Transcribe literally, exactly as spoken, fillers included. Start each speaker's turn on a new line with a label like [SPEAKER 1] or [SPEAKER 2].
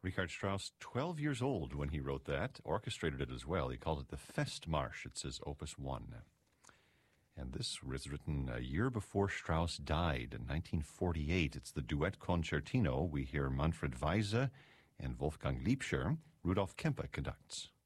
[SPEAKER 1] Richard Strauss, twelve years old when he wrote that, orchestrated it as well. He called it the Festmarsch. It's his opus one. And this was written a year before Strauss died in nineteen forty-eight. It's the duet concertino. We hear Manfred Weise and Wolfgang Liebscher. Rudolf Kempe conducts.